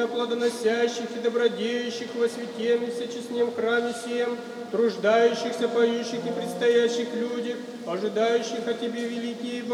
вся плодоносящих и добродеющих во святем и всечестнем храме сем, труждающихся, поющих и предстоящих людях, ожидающих от Тебе великие